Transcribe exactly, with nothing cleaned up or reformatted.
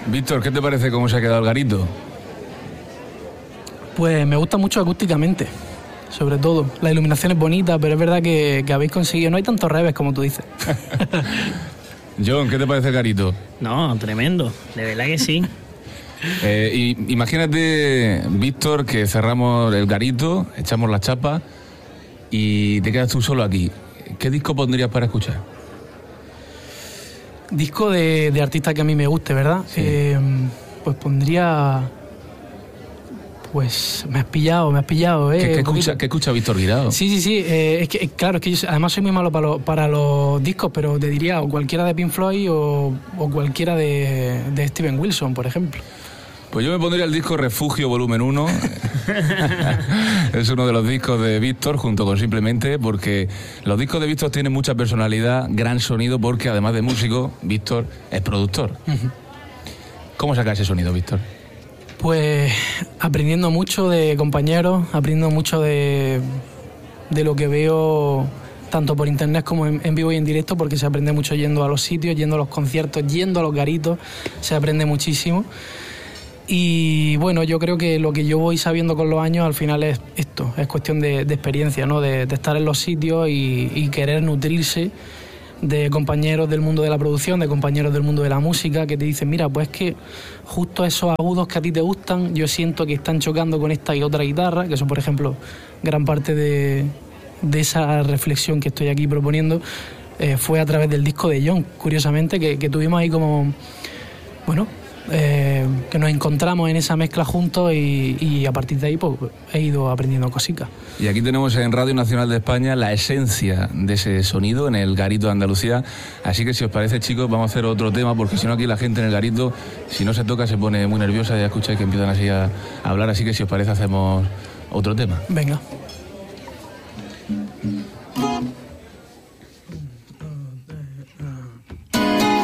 Víctor, ¿qué te parece cómo se ha quedado el garito? Pues me gusta mucho acústicamente, sobre todo. La iluminación es bonita, pero es verdad que, que habéis conseguido... No hay tantos reves como tú dices. John, ¿qué te parece el garito? No, tremendo, de verdad que sí. Eh, y, imagínate, Víctor, que cerramos el garito, echamos la chapa y te quedas tú solo aquí. ¿Qué disco pondrías para escuchar? Disco de, de artista que a mí me guste, ¿verdad? Sí. Eh, pues pondría... Pues me has pillado, me has pillado, ¿eh? ¿Qué, qué, escucha, ¿qué escucha Víctor Guirao? Sí, sí, sí. Eh, es que, claro, es que yo además soy muy malo para, lo, para los discos, pero te diría o cualquiera de Pink Floyd o, o cualquiera de, de Steven Wilson, por ejemplo. Pues yo me pondría el disco Refugio Volumen uno. Es uno de los discos de Víctor, junto con Simplemente, porque los discos de Víctor tienen mucha personalidad, gran sonido, porque además de músico, Víctor es productor. Uh-huh. ¿Cómo saca ese sonido, Víctor? Pues aprendiendo mucho de compañeros, aprendiendo mucho de, de lo que veo tanto por internet como en, en vivo y en directo, porque se aprende mucho yendo a los sitios, yendo a los conciertos, yendo a los garitos, se aprende muchísimo. Y bueno, yo creo que lo que yo voy sabiendo con los años al final es esto, es cuestión de, de experiencia, ¿no? De, de estar en los sitios y, y querer nutrirse de compañeros del mundo de la producción, de compañeros del mundo de la música, que te dicen, mira, pues es que justo esos agudos que a ti te gustan, yo siento que están chocando con esta y otra guitarra, que eso, por ejemplo, gran parte de, de esa reflexión que estoy aquí proponiendo eh, fue a través del disco de John, curiosamente, que, que tuvimos ahí como, bueno, eh, que nos encontramos en esa mezcla juntos y, y a partir de ahí pues, he ido aprendiendo cositas. Y aquí tenemos en Radio Nacional de España la esencia de ese sonido en el Garito de Andalucía. Así que si os parece, chicos, vamos a hacer otro tema, porque si no aquí la gente en el Garito, si no se toca, se pone muy nerviosa. Ya escucháis que empiezan así a hablar, así que si os parece hacemos otro tema. Venga.